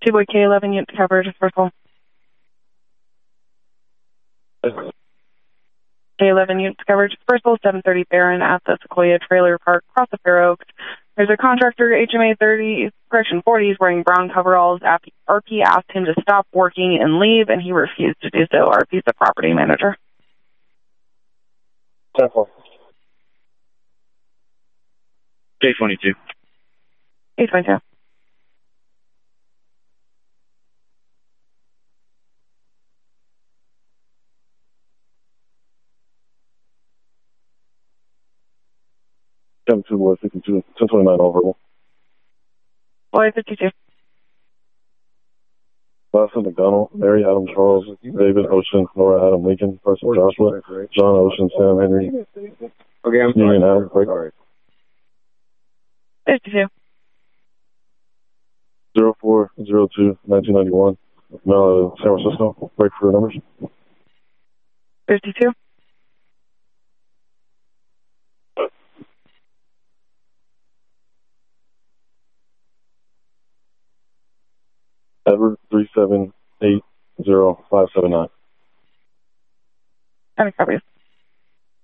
Boy K11 unit coverage, first of all. K11 unit coverage, first of all, 730 Barron at the Sequoia Trailer Park, across the Fair Oaks. There's a contractor, HMA 40, is wearing brown coveralls. RP asked him to stop working and leave, and he refused to do so. RP's the property manager. 10-4. K22. K22. Kevin 2, Boy 52, 1029 all verbal. Boy 52. Lawson McDonald, Mary Adam Charles, David Ocean, Laura Adam Lincoln, Person Joshua, John Ocean, Sam Henry, Union Adam Craig. 52. 0402 1991. San Francisco. Break for numbers. 52. Edward 3780579. Any copies?